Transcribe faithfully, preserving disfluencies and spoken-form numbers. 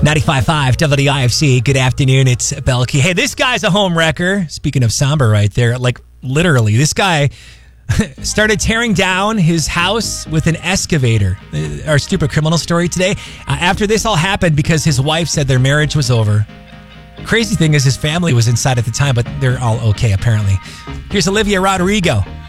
ninety-five point five W I F C. Good afternoon. It's Belky. Hey, this guy's a home wrecker. Speaking of somber right there, like literally, this guy started tearing down his house with an excavator. Our stupid criminal story today. Uh, after this all happened because his wife said their marriage was over. Crazy thing is his family was inside at the time, but they're all okay apparently. Here's Olivia Rodrigo.